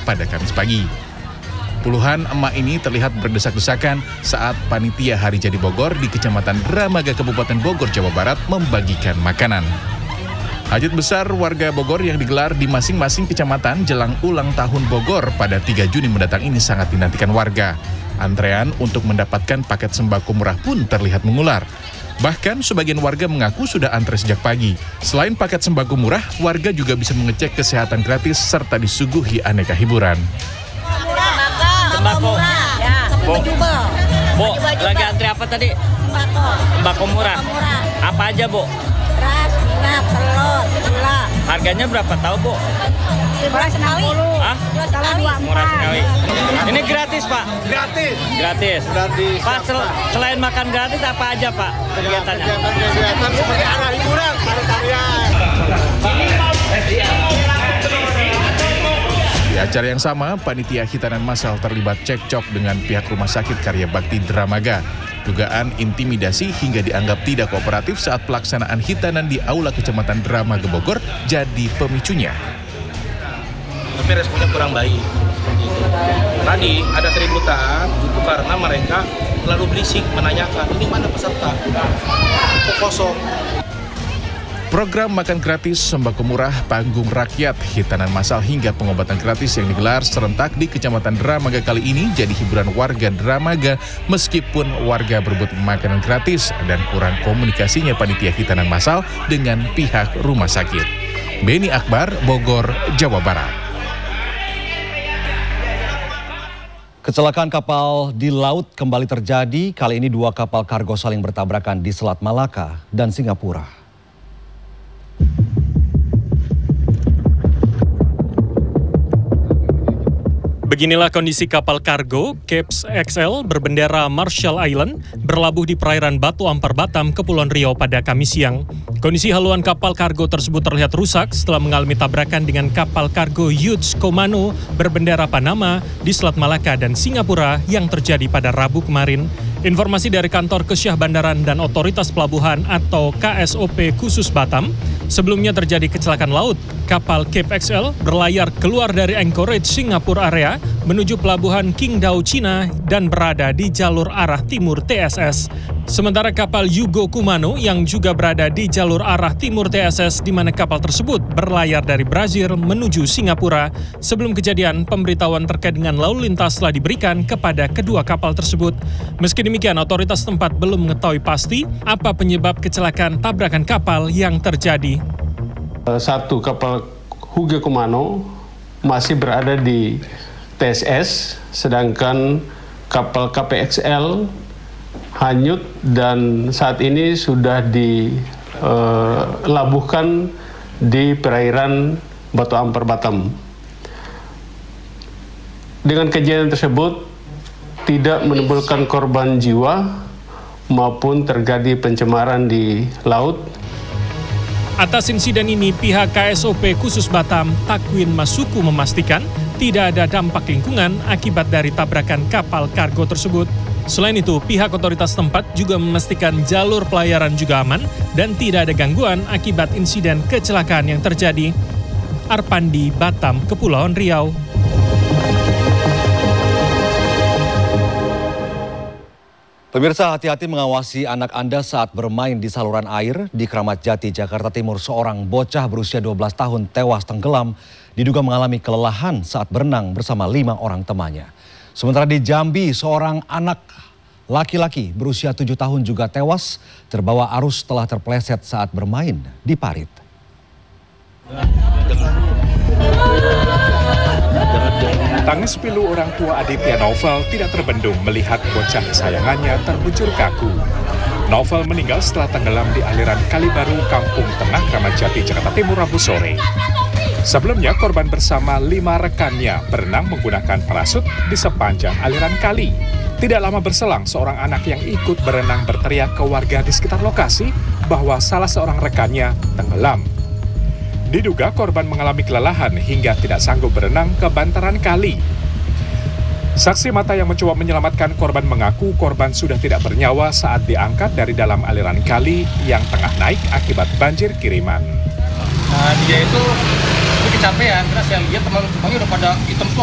pada Kamis pagi. Puluhan emak ini terlihat berdesak-desakan saat panitia Hari Jadi Bogor di Kecamatan Dramaga, Kabupaten Bogor, Jawa Barat membagikan makanan. Hajat besar warga Bogor yang digelar di masing-masing kecamatan jelang ulang tahun Bogor pada 3 Juni mendatang ini sangat dinantikan warga. Antrean untuk mendapatkan paket sembako murah pun terlihat mengular. Bahkan sebagian warga mengaku sudah antre sejak pagi. Selain paket sembako murah, warga juga bisa mengecek kesehatan gratis serta disuguhi aneka hiburan. Sembako ya. Bu, lagi antri apa tadi? Sembako murah. Apa aja, Bu? Beras, minyak, telur, gula. Harganya berapa tahu, Bu? Murah sekali. Hah? Murah sekali. Ini gratis, Pak? Gratis. Gratis. Gratis. Pak, selain makan gratis apa aja, Pak, kegiatannya? Kegiatan seperti arah hiburan, tarian. Di acara yang sama, panitia hitanan massal terlibat cekcok dengan pihak Rumah Sakit Karya Bakti Dramaga. Dugaan intimidasi hingga dianggap tidak kooperatif saat pelaksanaan hitanan di Aula Kecamatan Dramaga Bogor jadi pemicunya. Tapi responnya kurang baik. Tadi ada keributan itu karena mereka lalu berisik menanyakan ini mana peserta, kok kosong. Program makan gratis, sembako murah, panggung rakyat, hitanan massal hingga pengobatan gratis yang digelar serentak di Kecamatan Dramaga kali ini jadi hiburan warga Dramaga meskipun warga berebut makanan gratis dan kurang komunikasinya panitia hitanan massal dengan pihak rumah sakit. Beni Akbar, Bogor, Jawa Barat. Kecelakaan kapal di laut kembali terjadi. Kali ini 2 kapal kargo saling bertabrakan di Selat Malaka dan Singapura. Beginilah kondisi kapal kargo Cape XL berbendera Marshall Island berlabuh di perairan Batu Ampar, Batam, Kepulauan Riau pada Kamis siang. Kondisi haluan kapal kargo tersebut terlihat rusak setelah mengalami tabrakan dengan kapal kargo Yuts Komano berbendera Panama di Selat Malaka dan Singapura yang terjadi pada Rabu kemarin. Informasi dari Kantor Kesyah Bandaran dan Otoritas Pelabuhan atau KSOP khusus Batam, sebelumnya terjadi kecelakaan laut. Kapal Cape XL berlayar keluar dari Anchorage, Singapura area menuju pelabuhan Qingdao, Cina dan berada di jalur arah timur TSS. Sementara kapal Yugo Kumano yang juga berada di jalur arah timur TSS di mana kapal tersebut berlayar dari Brazil menuju Singapura. Sebelum kejadian, pemberitahuan terkait dengan lalu lintas telah diberikan kepada kedua kapal tersebut. Meski demikian, otoritas tempat belum mengetahui pasti apa penyebab kecelakaan tabrakan kapal yang terjadi. Satu kapal Yugo Kumano masih berada di TSS, sedangkan kapal KPXL hanyut dan saat ini sudah dilabuhkan di perairan Batu Ampar, Batam. Dengan kejadian tersebut tidak menimbulkan korban jiwa maupun terjadi pencemaran di laut. Atas insiden ini, pihak KSOP khusus Batam, Takwin Masuku memastikan tidak ada dampak lingkungan akibat dari tabrakan kapal kargo tersebut. Selain itu, pihak otoritas tempat juga memastikan jalur pelayaran juga aman dan tidak ada gangguan akibat insiden kecelakaan yang terjadi. Arpandi, Batam, Kepulauan Riau. Pemirsa, hati-hati mengawasi anak Anda saat bermain di saluran air di Kramat Jati, Jakarta Timur. Seorang bocah berusia 12 tahun tewas tenggelam diduga mengalami kelelahan saat berenang bersama 5 orang temannya. Sementara di Jambi, seorang anak laki-laki berusia 7 tahun juga tewas terbawa arus setelah terpleset saat bermain di parit. Tangis pilu orang tua Aditya Novel tidak terbendung melihat bocah kesayangannya terbujur kaku. Novel meninggal setelah tenggelam di aliran Kali Baru, Kampung Tengah, Kramat Jati, Jakarta Timur, Rabu sore. Sebelumnya, korban bersama 5 rekannya berenang menggunakan parasut di sepanjang aliran kali. Tidak lama berselang, seorang anak yang ikut berenang berteriak ke warga di sekitar lokasi bahwa salah seorang rekannya tenggelam. Diduga korban mengalami kelelahan hingga tidak sanggup berenang ke bantaran kali. Saksi mata yang mencoba menyelamatkan korban mengaku korban sudah tidak bernyawa saat diangkat dari dalam aliran kali yang tengah naik akibat banjir kiriman. Dia itu kecapean, karena saya lihat teman-temannya udah pada hitam semua.